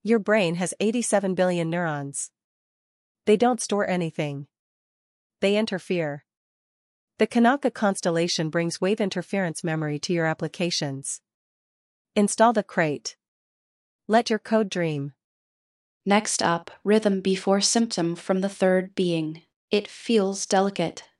Your brain has 87 billion neurons. They don't store anything. They interfere. The Kanaka constellation brings wave interference memory to your applications. Install the crate. Let your code dream. Next up, rhythm before symptom from the third being. It feels delicate,